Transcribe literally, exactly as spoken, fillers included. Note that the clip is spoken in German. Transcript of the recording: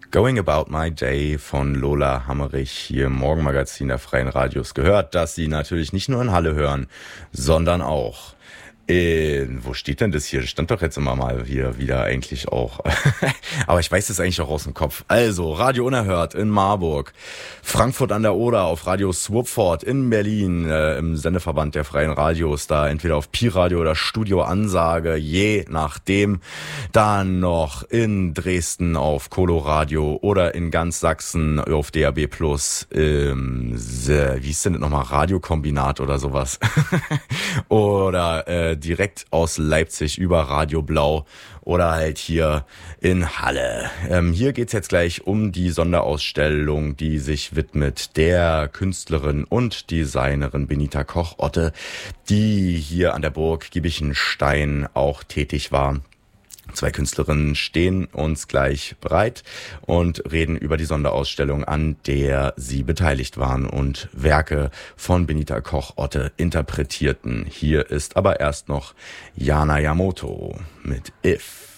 Going About My Day von Lola Hammerich hier im Morgenmagazin der Freien Radios gehört, dass Sie natürlich nicht nur in Halle hören, sondern auch in, wo steht denn das hier? Das stand doch jetzt immer mal hier wieder eigentlich auch. Aber ich weiß es eigentlich auch aus dem Kopf. Also, Radio Unerhört in Marburg, Frankfurt an der Oder auf Radio Swupford in Berlin, äh, im Sendeverband der Freien Radios, da entweder auf Pi-Radio oder Studio Ansage, je nachdem. Dann noch in Dresden auf Coloradio oder in ganz Sachsen auf D A B Plus, ähm, wie ist denn das nochmal, Radiokombinat oder sowas. Oder äh, direkt aus Leipzig über Radio Blau oder halt hier in Halle. Ähm, hier geht's jetzt gleich um die Sonderausstellung, die sich widmet der Künstlerin und Designerin Benita Koch-Otte, die hier an der Burg Giebichenstein auch tätig war. Zwei Künstlerinnen stehen uns gleich bereit und reden über die Sonderausstellung, an der sie beteiligt waren und Werke von Benita Koch-Otte interpretierten. Hier ist aber erst noch Jana Yamoto mit If.